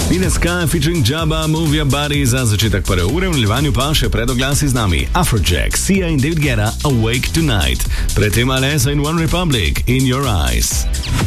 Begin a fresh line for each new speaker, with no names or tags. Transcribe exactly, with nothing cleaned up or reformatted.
In the Sky featuring Jabba, Move Your Body za začetek prve ure, v nadaljevanju pa še predoglasi z nami Afrojack, Sia in David Guetta, Awake Tonight. Predtem Alessa in One Republic, In Your Eyes.